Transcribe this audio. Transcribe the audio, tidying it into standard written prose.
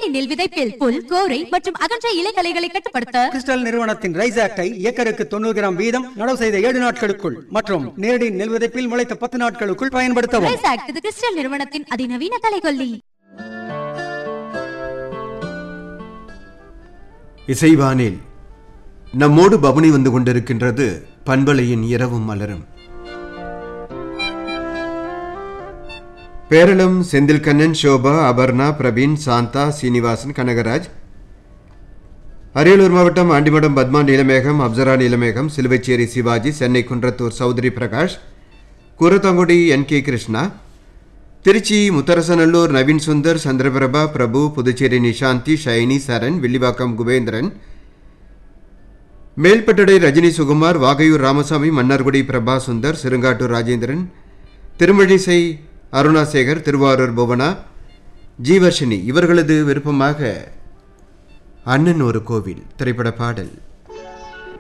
நேரடி நெல் விதைப்பில் புல், கோரை மற்றும் அகன்ற இலைகளைகளை கட்டுப்படுத்த கிறிஸ்டல் நிறுவனத்தின் ரைஸ் ஆக்டை ஏக்கருக்கு 90 கிராம் வீதம் நடவு செய்த 7 நாட்களுக்குள் மற்றும் நேரடி நெல் விதைப்பில் முளைத்த 10 நாட்களுக்குள் பயன்படுத்தவும். ரைஸ் ஆக்ட் இது கிறிஸ்டல் நிறுவனத்தின் அதிநவீன கலைகொல்லி. இசைவானில் நம்மோடு பவனி வந்து கொண்டிருக்கின்றது பண்பலையின் இரவும் மலரும். பேரளம் செந்தில்கண்ணன், சோபா, அபர்ணா, பிரவீன், சாந்தா, சீனிவாசன், கனகராஜ். அரியலூர் மாவட்டம் ஆண்டிமடம் பத்மா நீலமேகம், அப்சரா நீலமேகம், சிலுவைச்சேரி சிவாஜி, சென்னை குன்றத்தூர் சௌத்ரி பிரகாஷ், குரத்தங்குடி NK கிருஷ்ணா, திருச்சி முத்தரசநல்லூர் நவீன் சுந்தர், சந்திரபிரபா, பிரபு, புதுச்சேரி நிஷாந்தி, ஷைனி, சரண், வில்லிவாக்கம் குபேந்திரன், மேல்பட்டடை ரஜினி சுகுமார், வாகையூர் ராமசாமி, மன்னார்குடி பிரபா சுந்தர், சிறுங்காட்டூர் ராஜேந்திரன், திருமழிசை அருணாசேகர், திருவாரூர் புவனா, ஜீவர்ஷினி இவர்களது விருப்பமாக அண்ணன் ஒரு கோவில் திரைப்பட பாடல்.